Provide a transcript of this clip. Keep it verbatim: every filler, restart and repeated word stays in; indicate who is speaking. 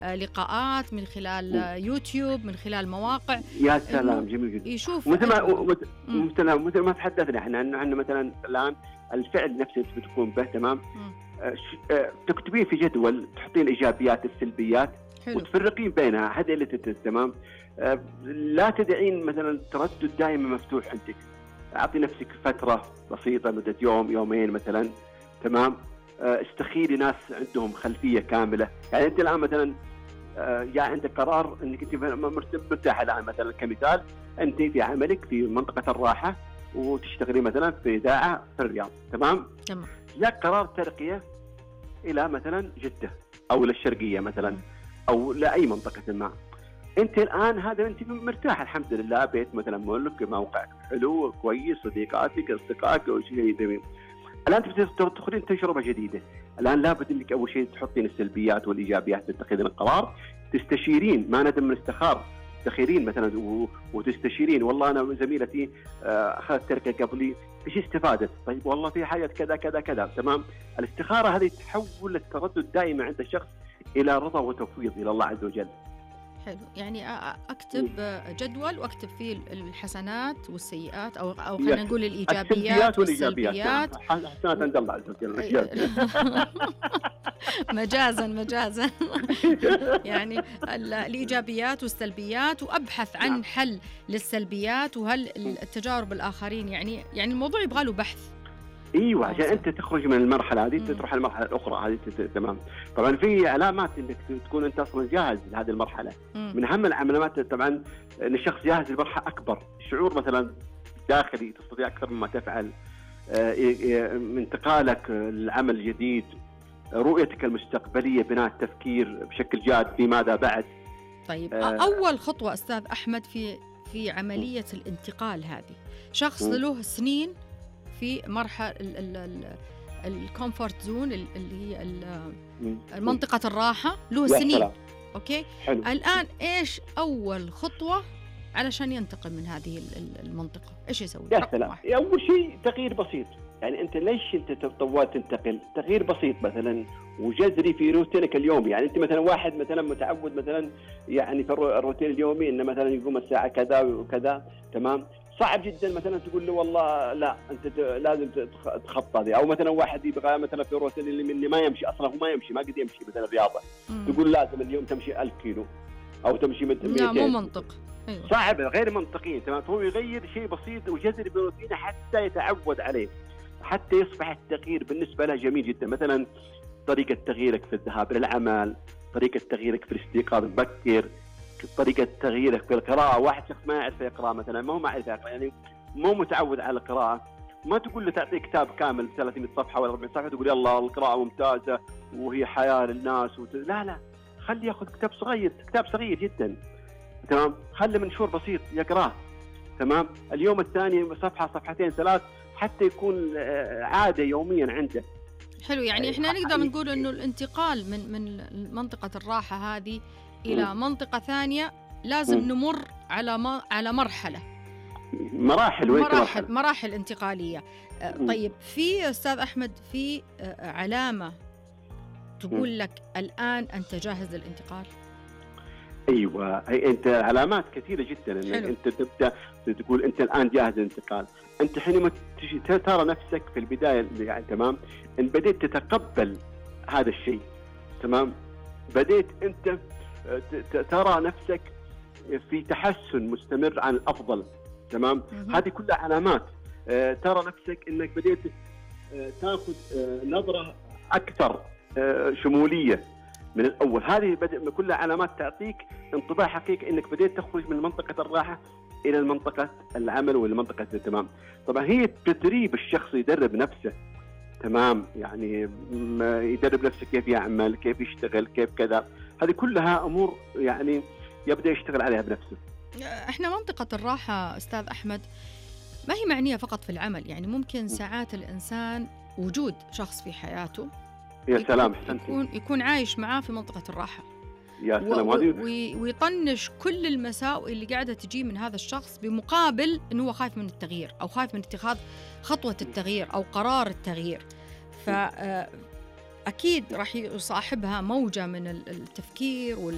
Speaker 1: لقاءات، من خلال يوتيوب، من خلال مواقع.
Speaker 2: يا سلام، جميل جدا.
Speaker 1: يشوف
Speaker 2: مثل ما مثل مثل ما تحدثنا احنا انه مثلا الان الفعل نفسه بتكون به تمام. تكتبين في جدول، تحطين الايجابيات السلبيات
Speaker 1: حلو.
Speaker 2: وتفرقين بينها، هذه اللي تمام. لا تدعين مثلا تردد دائما مفتوح عندك. اعطي نفسك فتره بسيطه مده يوم يومين مثلا تمام. استخيري ناس عندهم خلفيه كامله. يعني انت الان مثلا يا عندك قرار انك انت مرتاحه الان مثلا كمثال، انت في عملك في منطقه الراحه وتشتغلي مثلا في اذاعه في الرياض تمام.
Speaker 1: تمام.
Speaker 2: جاك قرار ترقيه الى مثلا جده او للشرقيه مثلا او لاي منطقه ما. انت الان هذا انت مرتاح الحمد لله، بيت مثلا ملك، موقعك حلو كويس، صديقاتك اصدقائك وشيء جميل. الان تدخلين تجربه جديده. الان لابد انك اول شيء تحطين السلبيات والايجابيات تتخذين القرار، تستشيرين ما ندم من استخار، تستخيرين مثلا وتستشيرين والله انا زميلتي اخذت تركه قبلي ايش استفادت؟ طيب والله في حاجه كذا كذا كذا تمام. الاستخاره هذه تحول التردد دائما عند الشخص الى رضا وتفويض الى الله عز وجل.
Speaker 1: حلو. يعني اكتب جدول واكتب فيه الحسنات والسيئات، او او خلينا نقول الايجابيات والسلبيات.
Speaker 2: حسنات عند الله عز وجل
Speaker 1: مجازا مجازا يعني الايجابيات والسلبيات، وابحث عن حل للسلبيات وهل التجارب الاخرين. يعني يعني الموضوع يبغى له بحث.
Speaker 2: ايوه، عشان انت تخرج من المرحله هذه تروح المرحله الاخرى هذه تمام. طبعا في علامات انك تكون انت اصلا جاهز لهذه المرحله. مم. من اهم العلامات طبعا ان الشخص جاهز لمرحله اكبر، شعور مثلا داخلي تستطيع اكثر مما تفعل، انتقالك للعمل الجديد، رؤيتك المستقبليه، بناء التفكير بشكل جاد في ماذا بعد.
Speaker 1: طيب آه اول خطوه استاذ احمد في في عمليه م. الانتقال هذه، شخص م. له سنين في مرحله الكومفورت زون اللي هي منطقه الراحه، له سنين اوكي.
Speaker 2: حلو.
Speaker 1: الان ايش اول خطوه علشان ينتقل من هذه المنطقه؟ ايش يسوي؟
Speaker 2: يا سلام، اول شيء تغيير بسيط. يعني انت ليش انت طوال تنتقل؟ تغيير بسيط مثلا وجذري في روتينك اليومي. يعني انت مثلا واحد مثلا متعود مثلا يعني في الروتين اليومي انه مثلا يقوم الساعه كذا وكذا تمام. صعب جدا مثلا تقول له والله لا انت لازم تخطى هذه. او مثلا واحد يبغى مثلا في الروتين اللي مني ما يمشي اصلا، هو ما يمشي، ما قد يمشي مثلا الرياضه، تقول لازم اليوم تمشي ألف كيلو او تمشي مئتين.
Speaker 1: لا مو منطق.
Speaker 2: أيوة. صعب، غير منطقي تمام. هو يغير شيء بسيط وجذري بروتينه حتى يتعود عليه، حتى يصبح التغيير بالنسبه له جميل جدا. مثلا طريقه تغييرك في الذهاب للعمل، طريقه تغييرك في الاستيقاظ مبكر، طريقه تغييرك في القراءه. واحد شخص ما يعرف يقرا مثلا، ما هو ما يعرف يقرا يعني مو متعود على القراءه، ما تقول له تعطيه كتاب كامل ثلاثمئة صفحه ولا أربعمئة صفحه تقول يلا القراءه ممتازه وهي حياه للناس وت... لا لا، خلي ياخذ كتاب صغير، كتاب صغير جدا تمام. خلي منشور بسيط يقراه تمام. اليوم الثاني صفحه صفحتين ثلاث حتى يكون عاده يوميا عنده.
Speaker 1: حلو. يعني احنا نقدر نقول انه الانتقال من من منطقه الراحه هذه الى منطقه ثانيه لازم م. نمر على ما على مرحله
Speaker 2: مراحل
Speaker 1: مراحل مراحل انتقاليه. م. طيب في استاذ احمد في علامه تقول م. لك الان انت جاهز للانتقال؟
Speaker 2: ايوه، انت علامات كثيره جدا انك انت تبدا تقول انت الان جاهز للانتقال. انت حينما ترى نفسك في البدايه يعني تمام، ان بديت تتقبل هذا الشيء تمام، بديت انت ترى نفسك في تحسن مستمر عن الافضل تمام. هذه كلها علامات. ترى نفسك انك بديت تاخذ نظره اكثر شموليه من الأول. هذه كلها علامات تعطيك انطباع حقيقي أنك بديت تخرج من منطقة الراحة إلى المنطقة العمل وإلى منطقة التمام. طبعا هي تدريب الشخص، يدرب نفسه تمام. يعني يدرب نفسه كيف يعمل، كيف يشتغل، كيف كذا. هذه كلها أمور يعني يبدأ يشتغل عليها بنفسه.
Speaker 1: إحنا منطقة الراحة أستاذ أحمد ما هي معنية فقط في العمل. يعني ممكن ساعات الإنسان وجود شخص في حياته
Speaker 2: يا سلام
Speaker 1: يكون, يكون عايش معاه في منطقة الراحة،
Speaker 2: يا سلام،
Speaker 1: و... ويطنش كل المساوئ اللي قاعدة تجي من هذا الشخص، بمقابل أنه هو خايف من التغيير أو خايف من اتخاذ خطوة التغيير أو قرار التغيير. فأكيد راح يصاحبها موجة من التفكير